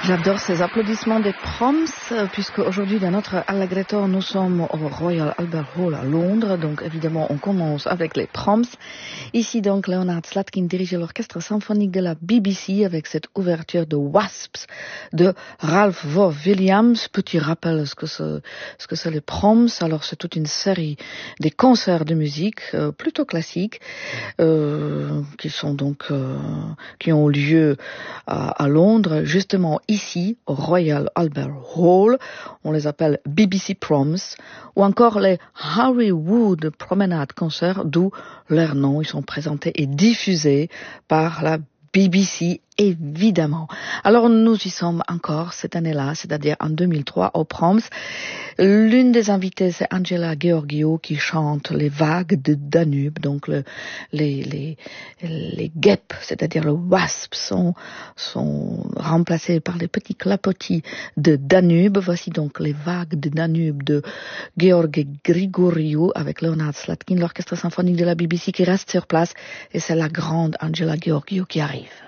J'adore ces applaudissements des proms, puisque aujourd'hui dans notre Allegretto, nous sommes au Royal Albert Hall à Londres, donc évidemment on commence avec les proms. Ici donc Leonard Slatkin dirige l'orchestre symphonique de la BBC avec cette ouverture de Wasps de Ralph Vaughan Williams. Petit rappel ce que c'est les proms. Alors c'est toute une série des concerts de musique plutôt classiques qui ont lieu à Londres, justement ici au Royal Albert Hall. On les appelle BBC Proms ou encore les Harry Wood Promenade Concerts, d'où leur nom. Ils sont présentés et diffusés par la BBC, évidemment. Alors nous y sommes encore cette année-là, c'est-à-dire en 2003 au Proms. L'une des invitées, c'est Angela Gheorghiu qui chante les vagues de Danube, donc les guêpes, c'est-à-dire le wasp, sont remplacés par les petits clapotis de Danube. Voici donc les vagues de Danube de Gheorghe Grigoriou avec Leonard Slatkin, l'orchestre symphonique de la BBC qui reste sur place, et c'est la grande Angela Gheorghiu qui arrive.